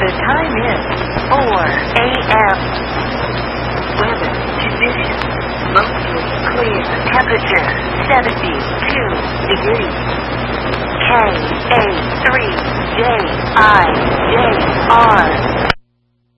The time is 4 a.m. Weather conditions. Mostly clear. Temperature 72 degrees. K-A-3-J-I-J-R